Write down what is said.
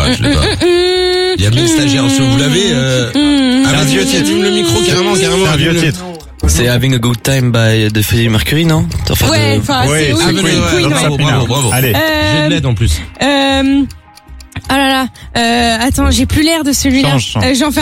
je l'ai pas. Il y a 1000 stagiaires, si vous l'avez, C'est un vieux titre. le micro, carrément. C'est un vieux titre. C'est Having a Good Time de Freddie Mercury, non? Enfin, Ouais, enfin, c'est Queen, ouais. Bravo. Allez. J'ai de l'aide en plus. Ah là là, attends, j'ai plus l'air de celui-là. Change. J'en fais